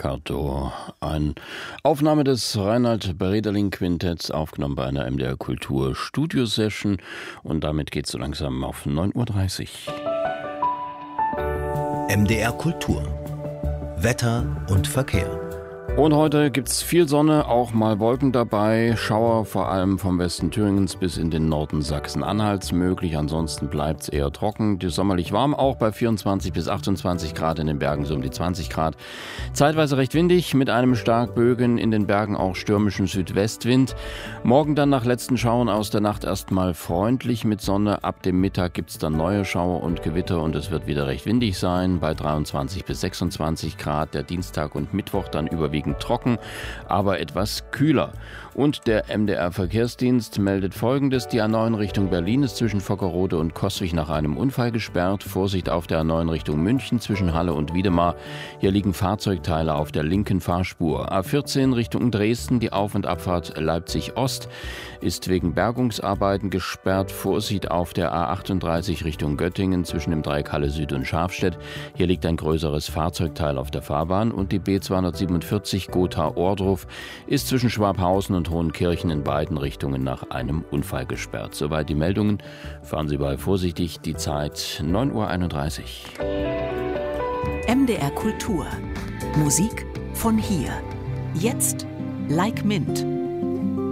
Staccato. Eine Aufnahme des Reinhard Brederling Quintetts, aufgenommen bei einer MDR Kultur Studio-Session. Und damit geht es so langsam auf 9.30 Uhr. MDR Kultur. Wetter und Verkehr. Und heute gibt's viel Sonne, auch mal Wolken dabei. Schauer vor allem vom Westen Thüringens bis in den Norden Sachsen-Anhalts möglich. Ansonsten bleibt's eher trocken. Die sommerlich warm, auch bei 24 bis 28 Grad, in den Bergen so um die 20 Grad. Zeitweise recht windig, mit einem stark böigen, in den Bergen auch stürmischen Südwestwind. Morgen dann nach letzten Schauern aus der Nacht erstmal freundlich mit Sonne. Ab dem Mittag gibt's dann neue Schauer und Gewitter und es wird wieder recht windig sein, bei 23 bis 26 Grad. Der Dienstag und Mittwoch dann überwiegend trocken, aber etwas kühler. Und der MDR-Verkehrsdienst meldet Folgendes. Die A9 Richtung Berlin ist zwischen Vockerode und Coswig nach einem Unfall gesperrt. Vorsicht auf der A9 Richtung München zwischen Halle und Wiedemar. Hier liegen Fahrzeugteile auf der linken Fahrspur. A14 Richtung Dresden, die Auf- und Abfahrt Leipzig-Ost ist wegen Bergungsarbeiten gesperrt. Vorsicht auf der A38 Richtung Göttingen zwischen dem Dreieck Halle Süd und Schafstedt. Hier liegt ein größeres Fahrzeugteil auf der Fahrbahn. Und die B247 Gotha-Ohrdruf ist zwischen Schwabhausen und Hohenkirchen in beiden Richtungen nach einem Unfall gesperrt. Soweit die Meldungen. Fahren Sie bei vorsichtig. Die Zeit 9.31 Uhr. MDR Kultur. Musik von hier. Jetzt Like Mint.